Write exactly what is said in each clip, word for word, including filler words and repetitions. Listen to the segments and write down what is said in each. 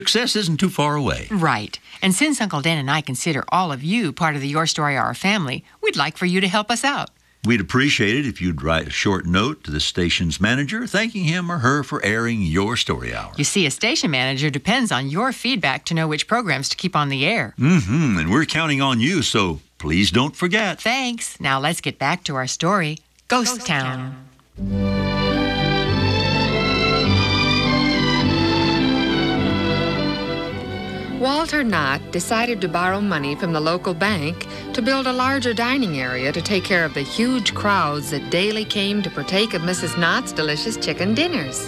Success isn't too far away. Right. And since Uncle Dan and I consider all of you part of the Your Story Hour family, we'd like for you to help us out. We'd appreciate it if you'd write a short note to the station's manager thanking him or her for airing Your Story Hour. You see, a station manager depends on your feedback to know which programs to keep on the air. Mm-hmm, and we're counting on you, so please don't forget. Thanks. Now let's get back to our story, Ghost, Ghost Town. Town. Walter Knott decided to borrow money from the local bank to build a larger dining area to take care of the huge crowds that daily came to partake of Missus Knott's delicious chicken dinners.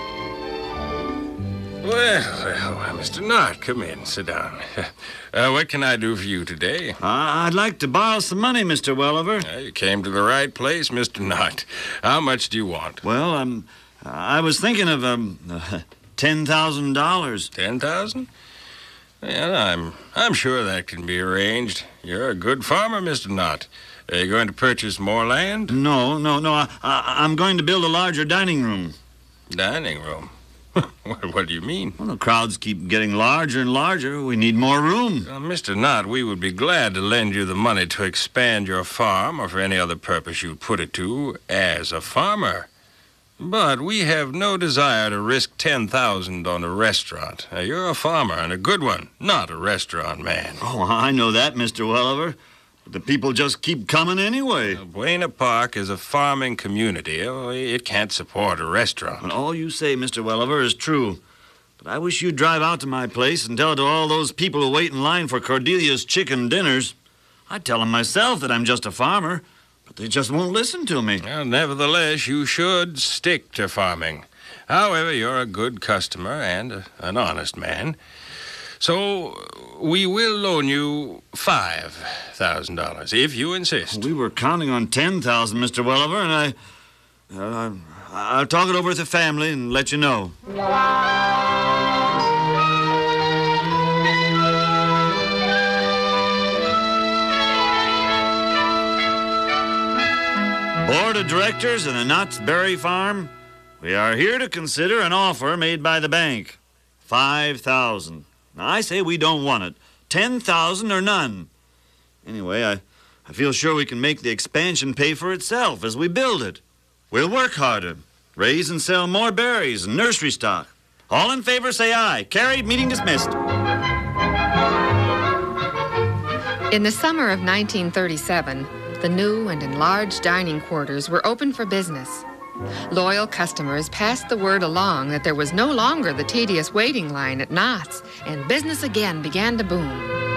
Well, well, Mister Knott, come in, sit down. Uh, what can I do for you today? Uh, I'd like to borrow some money, Mister Welliver. Uh, you came to the right place, Mister Knott. How much do you want? Well, um, I was thinking of um, uh, ten thousand dollars. Ten thousand? Well, I'm I'm sure that can be arranged. You're a good farmer, Mister Knott. Are you going to purchase more land? No, no, no. I, I, I'm going to build a larger dining room. Dining room? what, what do you mean? Well, the crowds keep getting larger and larger. We need more room. Well, Mister Knott, we would be glad to lend you the money to expand your farm or for any other purpose you put it to as a farmer. But we have no desire to risk ten thousand dollars on a restaurant. Now, you're a farmer, and a good one, not a restaurant man. Oh, I know that, Mister Welliver. But the people just keep coming anyway. Well, Buena Park is a farming community. It can't support a restaurant. And all you say, Mister Welliver, is true. But I wish you'd drive out to my place and tell it to all those people who wait in line for Cordelia's chicken dinners. I'd tell them myself that I'm just a farmer. But they just won't listen to me. Well, nevertheless, you should stick to farming. However, you're a good customer and a, an honest man. So we will loan you five thousand dollars, if you insist. We were counting on ten thousand dollars, Mister Welliver, and I... Uh, I'll talk it over with the family and let you know. Board of Directors of the Knott's Berry Farm, we are here to consider an offer made by the bank. Five thousand. Now, I say we don't want it. Ten thousand or none. Anyway, I, I feel sure we can make the expansion pay for itself as we build it. We'll work harder, raise and sell more berries and nursery stock. All in favor, say aye. Carried, meeting dismissed. In the summer of nineteen thirty-seven, the new and enlarged dining quarters were open for business. Loyal customers passed the word along that there was no longer the tedious waiting line at Knott's, and business again began to boom.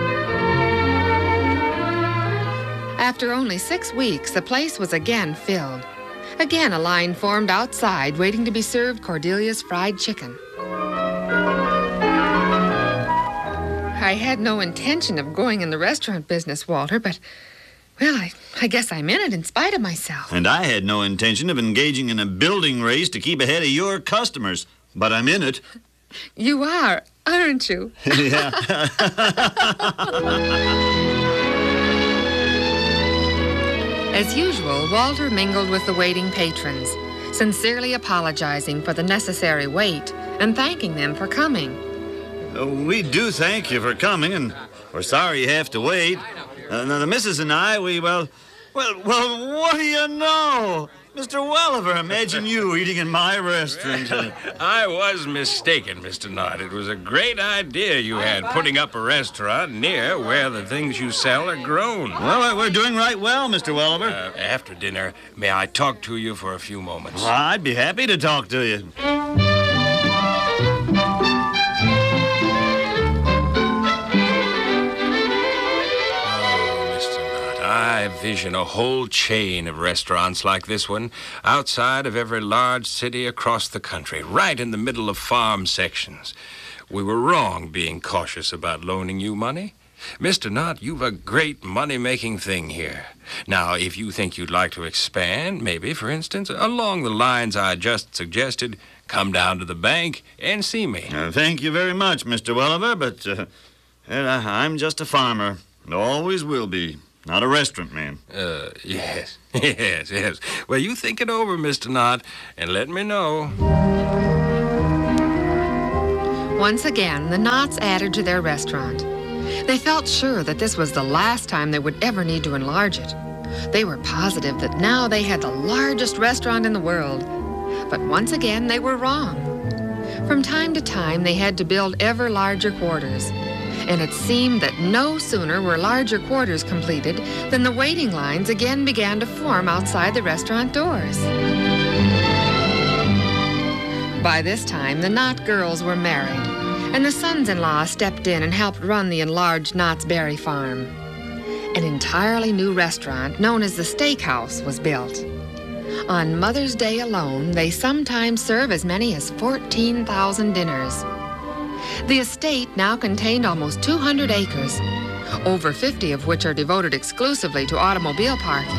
After only six weeks, the place was again filled. Again, a line formed outside waiting to be served Cordelia's fried chicken. I had no intention of going in the restaurant business, Walter, but... Well, I, I guess I'm in it in spite of myself. And I had no intention of engaging in a building race to keep ahead of your customers. But I'm in it. You are, aren't you? Yeah. As usual, Walter mingled with the waiting patrons, sincerely apologizing for the necessary wait and thanking them for coming. Uh, we do thank you for coming, and we're sorry you have to wait. Uh, now, the missus and I, we, well, well, well, what do you know? Mister Welliver, imagine you eating in my restaurant. I was mistaken, Mister Knott. It was a great idea you had, putting up a restaurant near where the things you sell are grown. Well, we're doing right well, Mister Welliver. Uh, after dinner, may I talk to you for a few moments? Well, I'd be happy to talk to you. I vision a whole chain of restaurants like this one outside of every large city across the country, right in the middle of farm sections. We were wrong being cautious about loaning you money. Mister Knott, you've a great money-making thing here. Now, if you think you'd like to expand, maybe, for instance, along the lines I just suggested, come down to the bank and see me. Uh, thank you very much, Mister Welliver, but uh, I'm just a farmer and always will be. Not a restaurant man. Uh, yes, yes, yes. Well, you think it over, Mister Knott, and let me know. Once again, the Knotts added to their restaurant. They felt sure that this was the last time they would ever need to enlarge it. They were positive that now they had the largest restaurant in the world. But once again, they were wrong. From time to time, they had to build ever larger quarters. And it seemed that no sooner were larger quarters completed than the waiting lines again began to form outside the restaurant doors. By this time, the Knott girls were married, and the sons-in-law stepped in and helped run the enlarged Knott's Berry Farm. An entirely new restaurant known as the Steakhouse was built. On Mother's Day alone, they sometimes serve as many as fourteen thousand dinners. The estate now contained almost two hundred acres, over fifty of which are devoted exclusively to automobile parking.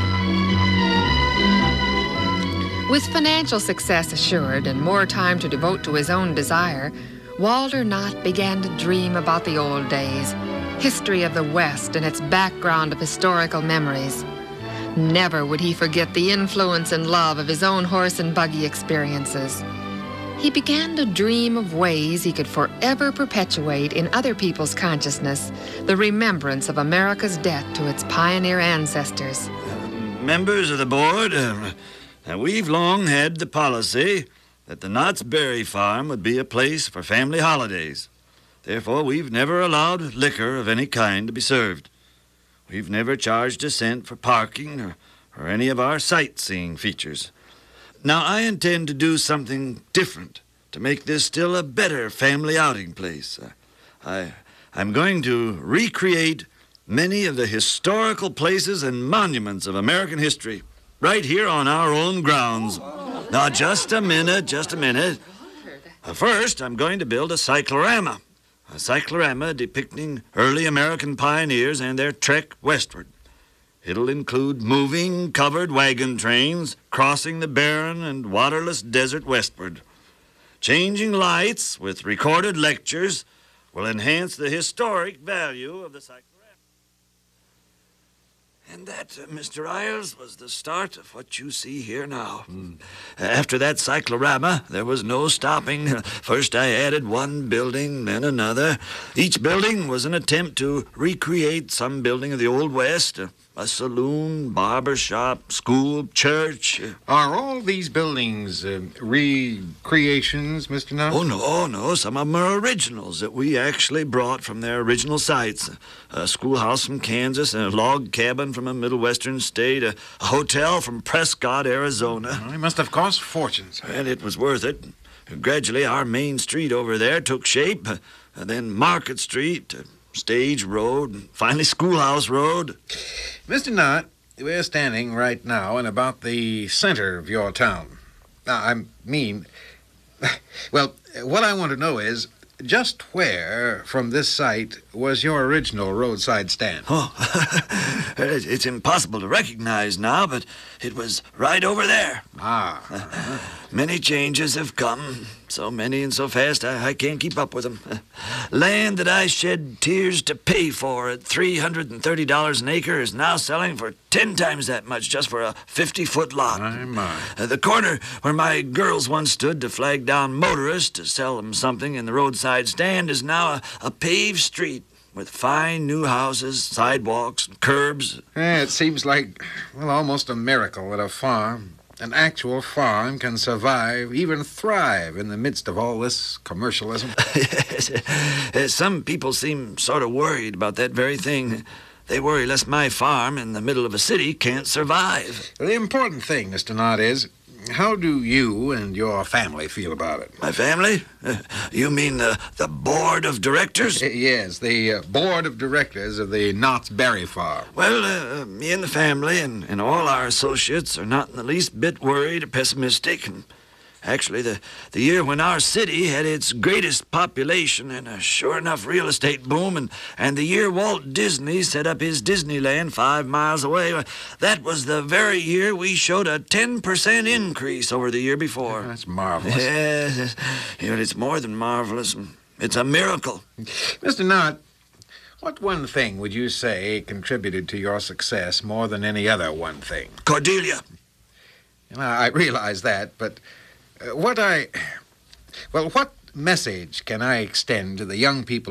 With financial success assured and more time to devote to his own desire, Walter Knott began to dream about the old days, history of the West and its background of historical memories. Never would he forget the influence and love of his own horse and buggy experiences. He began to dream of ways he could forever perpetuate in other people's consciousness the remembrance of America's debt to its pioneer ancestors. Members of the board, uh, we've long had the policy that the Knott's Berry Farm would be a place for family holidays. Therefore, we've never allowed liquor of any kind to be served. We've never charged a cent for parking or, or any of our sightseeing features. Now, I intend to do something different to make this still a better family outing place. Uh, I, I'm going to recreate many of the historical places and monuments of American history right here on our own grounds. Now, just a minute, just a minute. Uh, first, I'm going to build a cyclorama. A cyclorama depicting early American pioneers and their trek westward. It'll include moving covered wagon trains crossing the barren and waterless desert westward. Changing lights with recorded lectures will enhance the historic value of the cyclorama. And that, uh, Mister Isles, was the start of what you see here now. Mm. After that cyclorama, there was no stopping. First I added one building, then another. Each building was an attempt to recreate some building of the Old West. Uh, a saloon, barber shop, school, church. Uh, Are all these buildings uh, recreations, Mister Knott? Oh, no, no. Some of them are originals that we actually brought from their original sites. A schoolhouse from Kansas, a log cabin from a Middle Western state, a, a hotel from Prescott, Arizona. Well, it must have cost fortunes. And it was worth it. Gradually, our main street over there took shape. Uh, then Market Street, uh, Stage Road, and finally Schoolhouse Road. Mister Knott, we're standing right now in about the center of your town. Now, I mean, well, what I want to know is, just where from this site was your original roadside stand? Oh, it's impossible to recognize now, but it was right over there. Ah. Uh-huh. Many changes have come, so many and so fast I, I can't keep up with them. Land that I shed tears to pay for at three hundred thirty dollars an acre is now selling for ten times that much just for a fifty-foot lot. My, my. Uh, the corner where my girls once stood to flag down motorists to sell them something in the roadside stand is now a, a paved street with fine new houses, sidewalks, and curbs. Yeah, it seems like, well, almost a miracle that a farm, an actual farm, can survive, even thrive in the midst of all this commercialism. Yes. Uh, some people seem sort of worried about that very thing. They worry lest my farm in the middle of a city can't survive. The important thing, Mister Knott, is how do you and your family feel about it? My family? Uh, you mean the, the board of directors? Yes, the uh, board of directors of the Knott's Berry Farm. Well, uh, me and the family and, and all our associates are not in the least bit worried or pessimistic. And actually, the, the year when our city had its greatest population and a sure enough real estate boom, and, and the year Walt Disney set up his Disneyland five miles away, that was the very year we showed a ten percent increase over the year before. That's marvelous. Yes, it's more than marvelous. It's a miracle. Mister Knott, what one thing would you say contributed to your success more than any other one thing? Cordelia. Well, I realize that, but... Uh, what I... Well, what message can I extend to the young people